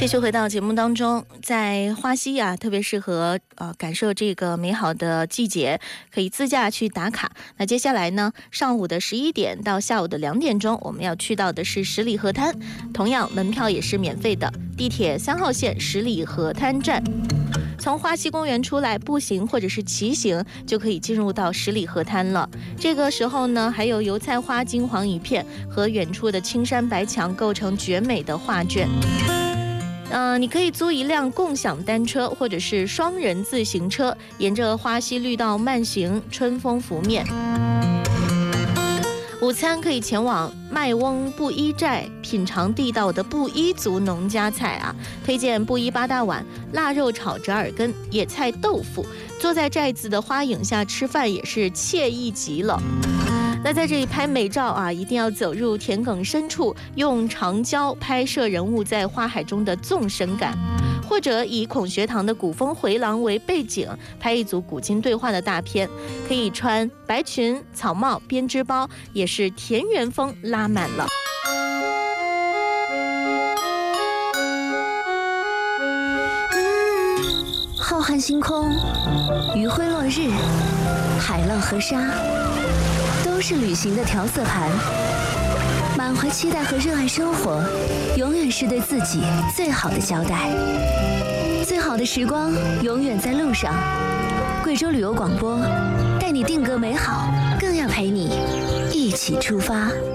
继续回到节目当中，在花溪啊，特别适合感受这个美好的季节，可以自驾去打卡。那接下来呢，上午的11点到下午的2点钟，我们要去到的是十里河滩，同样门票也是免费的。地铁3号线十里河滩站，从花溪公园出来，步行或者是骑行就可以进入到十里河滩了。这个时候呢，还有油菜花金黄一片和远处的青山白墙构成绝美的画卷。你可以租一辆共享单车或者是双人自行车，沿着花溪绿道慢行，春风拂面。午餐可以前往麦翁布依寨，品尝地道的布依族农家菜啊，推荐布依8大碗、腊肉炒折耳根、野菜豆腐。坐在寨子的花影下吃饭也是惬意极了。那在这里拍美照啊，一定要走入田埂深处，用长焦拍摄人物在花海中的纵深感，或者以孔学堂的古风回廊为背景，拍一组古今对话的大片。可以穿白裙、草帽、编织包，也是田园风拉满了。 浩瀚星空，余晖落日，海浪和沙，都是旅行的调色盘。满怀期待和热爱生活，永远是对自己最好的交代。最好的时光永远在路上。贵州旅游广播，带你定格美好，更要陪你一起出发。